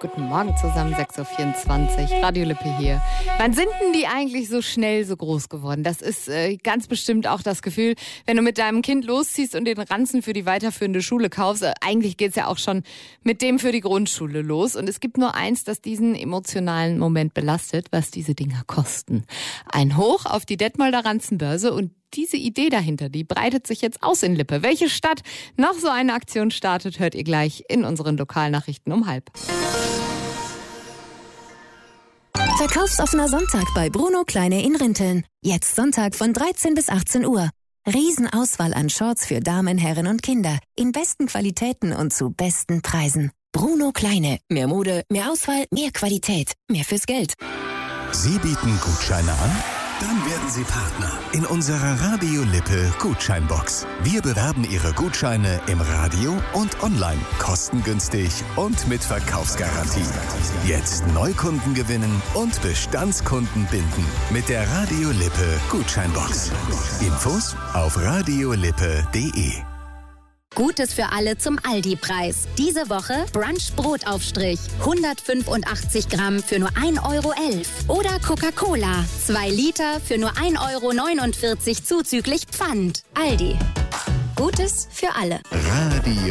Guten Morgen zusammen, 6.24 Uhr, Radio Lippe hier. Wann sind denn die eigentlich so schnell so groß geworden? Das ist ganz bestimmt auch das Gefühl, wenn du mit deinem Kind losziehst und den Ranzen für die weiterführende Schule kaufst. Eigentlich geht's ja auch schon mit dem für die Grundschule los. Und es gibt nur eins, das diesen emotionalen Moment belastet, was diese Dinger kosten. Ein Hoch auf die Detmolder Ranzenbörse und diese Idee dahinter, die breitet sich jetzt aus in Lippe. Welche Stadt noch so eine Aktion startet, hört ihr gleich in unseren Lokalnachrichten um 12:30. Verkaufsoffener Sonntag bei Bruno Kleine in Rinteln. Jetzt Sonntag von 13 bis 18 Uhr. Riesenauswahl an Shorts für Damen, Herren und Kinder. In besten Qualitäten und zu besten Preisen. Bruno Kleine. Mehr Mode, mehr Auswahl, mehr Qualität. Mehr fürs Geld. Sie bieten Gutscheine an? Dann werden Sie Partner in unserer Radio Lippe Gutscheinbox. Wir bewerben Ihre Gutscheine im Radio und online, kostengünstig und mit Verkaufsgarantie. Jetzt Neukunden gewinnen und Bestandskunden binden mit der Radio Lippe Gutscheinbox. Infos auf radiolippe.de. Gutes für alle zum Aldi-Preis. Diese Woche Brunch-Brotaufstrich. 185 Gramm für nur 1,11 € Oder Coca-Cola. 2 Liter für nur 1,49 € zuzüglich Pfand. Aldi. Gutes für alle. Radio